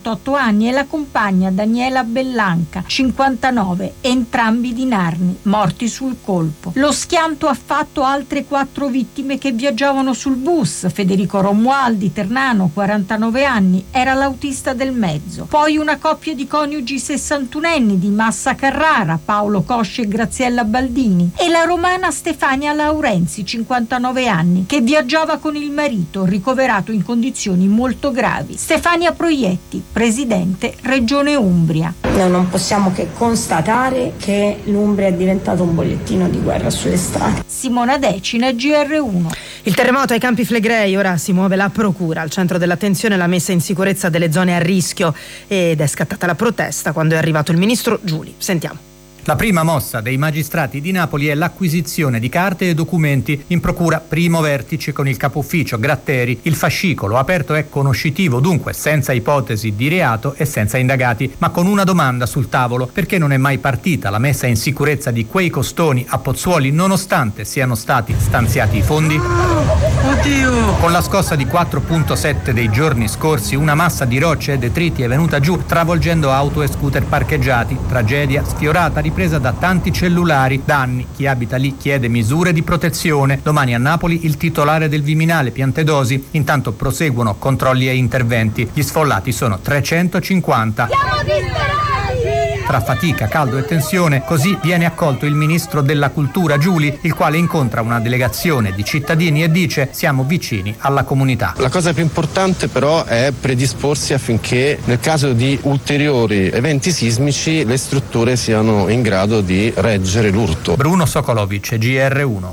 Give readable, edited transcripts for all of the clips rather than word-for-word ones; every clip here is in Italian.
58 anni, e la compagna Daniela Bellanca, 59, entrambi di Narni, morti sul colpo. Lo schianto ha fatto altre 4 vittime che viaggiavano sul bus. Federico Romualdi, ternano, 49 anni, era l'autista del mezzo. Poi una coppia di coniugi 61enni di Massa Carrara, Paolo Cosce e Graziella Baldini, e la romana Stefania Laurenzi, 59 anni, che viaggiava con il marito, ricoverato in condizioni molto gravi. Stefania Proietti, presidente Regione Umbria. Noi non possiamo che constatare che l'Umbria è diventato un bollettino di guerra sulle strade. Simona Decina, GR1. Il terremoto ai Campi Flegrei, ora si muove la procura. Al centro dell'attenzione la messa in sicurezza delle zone a rischio, ed è scattata la protesta quando è arrivato il ministro Giuli. Sentiamo. La prima mossa dei magistrati di Napoli è l'acquisizione di carte e documenti in procura primo vertice con il capo ufficio Gratteri. Il fascicolo aperto è conoscitivo, dunque senza ipotesi di reato e senza indagati, ma con una domanda sul tavolo: perché non è mai partita la messa in sicurezza di quei costoni a Pozzuoli nonostante siano stati stanziati i fondi? Oddio! Con la scossa di 4.7 dei giorni scorsi, una massa di rocce e detriti è venuta giù travolgendo auto e scooter parcheggiati. Tragedia sfiorata, ripresa da tanti cellulari. Da anni chi abita lì chiede misure di protezione. Domani a Napoli il titolare del Viminale, Piantedosi. Intanto proseguono controlli e interventi. Gli sfollati sono 350. Siamo disperati! Tra fatica, caldo e tensione, così viene accolto il ministro della cultura Giuli, il quale incontra una delegazione di cittadini e dice: siamo vicini alla comunità. La cosa più importante però è predisporsi affinché nel caso di ulteriori eventi sismici le strutture siano in grado di reggere l'urto. Bruno Sokolovic, GR1.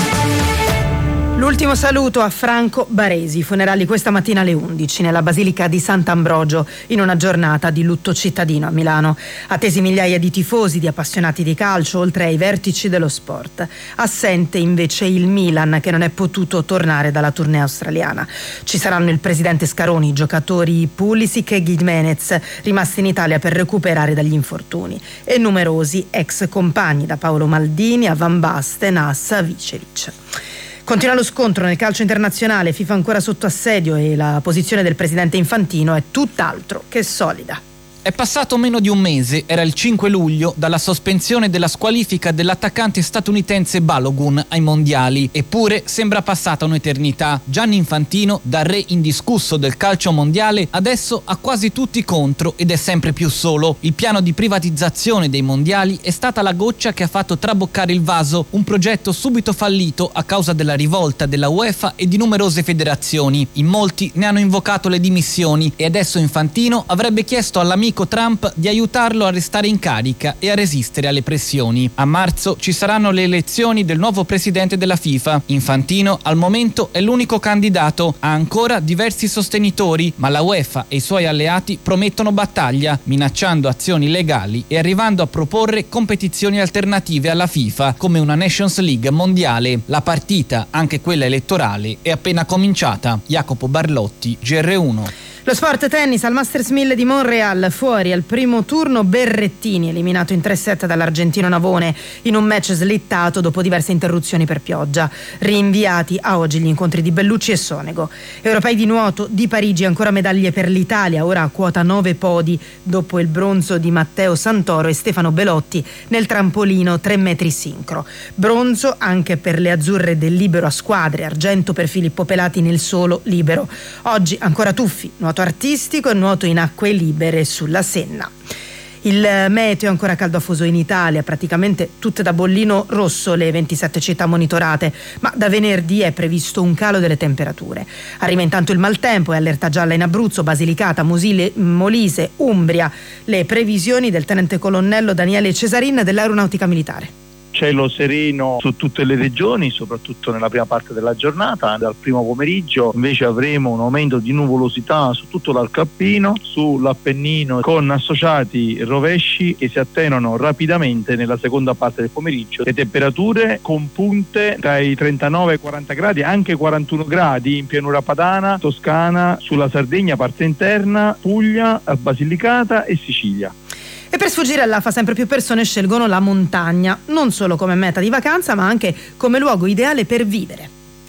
L'ultimo saluto a Franco Baresi, funerali questa mattina alle 11 nella Basilica di Sant'Ambrogio, in una giornata di lutto cittadino a Milano. Attesi migliaia di tifosi, di appassionati di calcio, oltre ai vertici dello sport. Assente invece il Milan, che non è potuto tornare dalla tournée australiana. Ci saranno il presidente Scaroni, i giocatori Pulisic e Gimenez, rimasti in Italia per recuperare dagli infortuni, e numerosi ex compagni, da Paolo Maldini a Van Basten a Savicevic. Continua lo scontro nel calcio internazionale, FIFA ancora sotto assedio e la posizione del presidente Infantino è tutt'altro che solida. È passato meno di un mese, era il 5 luglio, dalla sospensione della squalifica dell'attaccante statunitense Balogun ai mondiali. Eppure sembra passata un'eternità. Gianni Infantino, da re indiscusso del calcio mondiale, adesso ha quasi tutti contro ed è sempre più solo. Il piano di privatizzazione dei mondiali è stata la goccia che ha fatto traboccare il vaso, un progetto subito fallito a causa della rivolta della UEFA e di numerose federazioni. In molti ne hanno invocato le dimissioni e adesso Infantino avrebbe chiesto all'amico Trump di aiutarlo a restare in carica e a resistere alle pressioni. A marzo ci saranno le elezioni del nuovo presidente della FIFA. Infantino al momento è l'unico candidato, ha ancora diversi sostenitori, ma la UEFA e i suoi alleati promettono battaglia, minacciando azioni legali e arrivando a proporre competizioni alternative alla FIFA, come una Nations League mondiale. La partita, anche quella elettorale, è appena cominciata. Jacopo Barlotti, GR1. Lo sport tennis al Masters 1000 di Montreal, fuori al primo turno Berrettini, eliminato in 3-7 dall'argentino Navone in un match slittato dopo diverse interruzioni per pioggia. Rinviati a oggi gli incontri di Bellucci e Sonego. Europei di nuoto di Parigi, ancora medaglie per l'Italia, ora a quota 9 podi dopo il bronzo di Matteo Santoro e Stefano Belotti nel trampolino 3 metri sincro. Bronzo anche per le azzurre del libero a squadre, argento per Filippo Pelati nel solo libero. Oggi ancora tuffi, nuoto artistico e nuoto in acque libere sulla Senna. Il meteo è ancora caldo afoso in Italia, praticamente tutte da bollino rosso le 27 città monitorate, ma da venerdì è previsto un calo delle temperature. Arriva intanto il maltempo e allerta gialla in Abruzzo, Basilicata, Molise, Umbria. Le previsioni del tenente colonnello Daniele Cesarin dell'Aeronautica Militare. Cielo sereno su tutte le regioni, soprattutto nella prima parte della giornata. Dal primo pomeriggio invece avremo un aumento di nuvolosità su tutto l'arco alpino, sull'Appennino, con associati rovesci che si attenuano rapidamente nella seconda parte del pomeriggio. Le temperature con punte tra i 39 e i 40 gradi, anche 41 gradi in pianura padana, Toscana, sulla Sardegna, parte interna, Puglia, Basilicata e Sicilia. E per sfuggire all'afa sempre più persone scelgono la montagna, non solo come meta di vacanza ma anche come luogo ideale per vivere.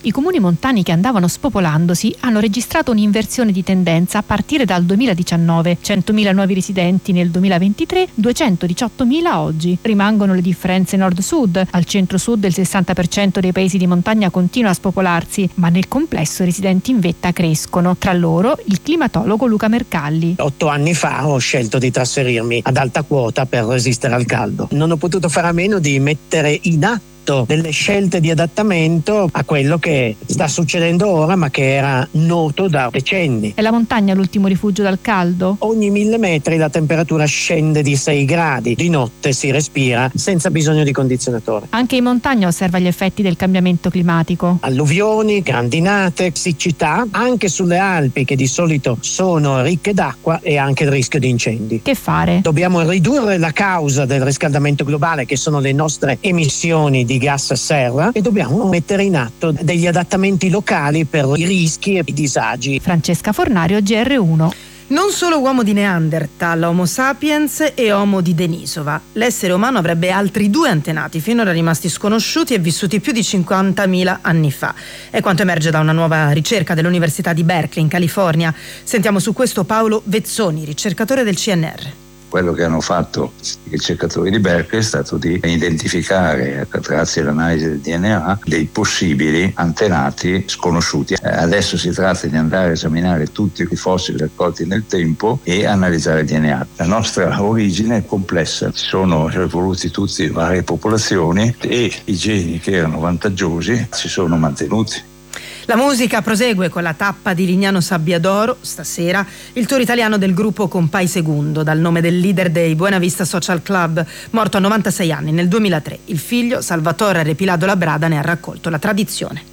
I comuni montani che andavano spopolandosi hanno registrato un'inversione di tendenza a partire dal 2019, 100.000 nuovi residenti nel 2023, 218.000 oggi. Rimangono le differenze nord-sud. Al centro-sud il 60% dei paesi di montagna continua a spopolarsi, ma nel complesso i residenti in vetta crescono. Tra loro il climatologo Luca Mercalli. 8 anni fa ho scelto di trasferirmi ad alta quota per resistere al caldo. Non ho potuto fare a meno di mettere in atto delle scelte di adattamento a quello che sta succedendo ora, ma che era noto da decenni. È la montagna l'ultimo rifugio dal caldo? Ogni 1000 metri la temperatura scende di 6 gradi. Di notte si respira senza bisogno di condizionatore. Anche in montagna osserva gli effetti del cambiamento climatico. Alluvioni, grandinate, siccità, anche sulle Alpi che di solito sono ricche d'acqua, e anche il rischio di incendi. Che fare? Dobbiamo ridurre la causa del riscaldamento globale, che sono le nostre emissioni di gas serra, e dobbiamo mettere in atto degli adattamenti locali per i rischi e i disagi. Francesca Fornario, GR1. Non solo uomo di Neanderthal, Homo sapiens e Homo di Denisova. L'essere umano avrebbe altri 2 antenati, finora rimasti sconosciuti e vissuti più di 50.000 anni fa. È quanto emerge da una nuova ricerca dell'Università di Berkeley, in California. Sentiamo su questo Paolo Vezzoni, ricercatore del CNR. Quello che hanno fatto i ricercatori di Berkeley è stato di identificare, grazie all'analisi del DNA, dei possibili antenati sconosciuti. Adesso si tratta di andare a esaminare tutti i fossili raccolti nel tempo e analizzare il DNA. La nostra origine è complessa, sono evoluti tutti varie popolazioni e i geni che erano vantaggiosi si sono mantenuti. La musica prosegue con la tappa di Lignano Sabbiadoro, stasera, il tour italiano del gruppo Compai Segundo, dal nome del leader dei Buena Vista Social Club, morto a 96 anni nel 2003. Il figlio, Salvatore Repilado Labrada, ne ha raccolto la tradizione.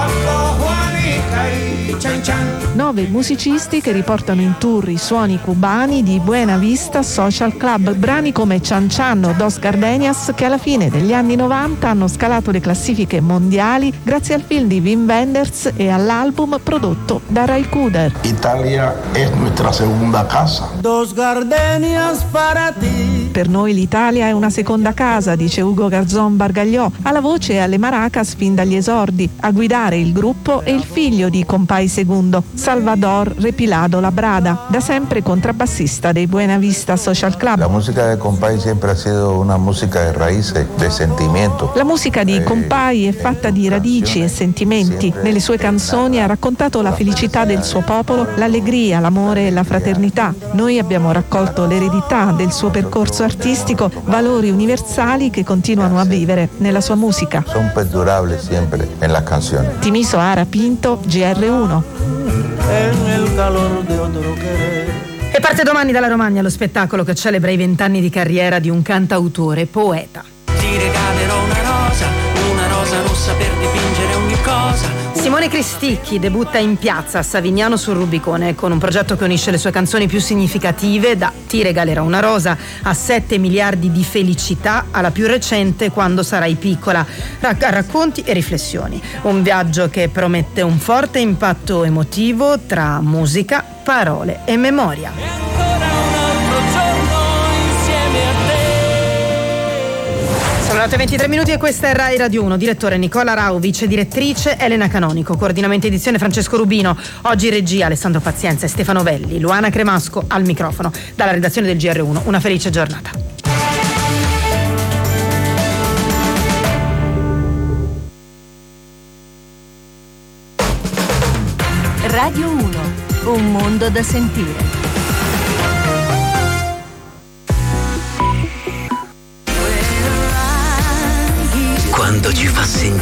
9 musicisti che riportano in tour i suoni cubani di Buena Vista Social Club, brani come Chan Chan o Dos Gardenias, che alla fine degli anni 90 hanno scalato le classifiche mondiali grazie al film di Wim Wenders e all'album prodotto da Ray Cooder. Italia è nuestra segunda casa. Dos Gardenias para ti. Per noi l'Italia è una seconda casa, dice Ugo Garzón Bargagliò, alla voce e alle maracas fin dagli esordi. A guidare il gruppo è il figlio di Compai Segundo, Salvador Repilado Labrada, da sempre contrabbassista dei Buena Vista Social Club. La musica de Compai sempre ha sido una musica de raíces, de sentimiento. La musica di Compai è fatta di radici e sentimenti. Nelle sue canzoni ha raccontato la felicità del suo popolo, l'allegria, l'amore e la fraternità. Noi abbiamo raccolto l'eredità del suo percorso artistico, valori universali che continuano a vivere nella sua musica. Son perdurables sempre en las canciones. Timiso Ara Pinto, GR1. E parte domani dalla Romagna lo spettacolo che celebra i 20 anni di carriera di un cantautore poeta. Ti regalerò una rosa rossa per dipingere ogni cosa. Simone Cristicchi debutta in piazza a Savignano sul Rubicone con un progetto che unisce le sue canzoni più significative, da Ti regalerò una rosa a 7 miliardi di felicità, alla più recente Quando sarai piccola, racconti e riflessioni. Un viaggio che promette un forte impatto emotivo tra musica, parole e memoria. Sono le 8:23 e questa è Rai Radio 1. Direttore Nicola Rau, vice direttrice Elena Canonico, coordinamento edizione Francesco Rubino. Oggi regia Alessandro Pazienza e Stefano Velli, Luana Cremasco al microfono. Dalla redazione del GR1 una felice giornata. Radio 1, un mondo da sentire. Quando ci fa sentire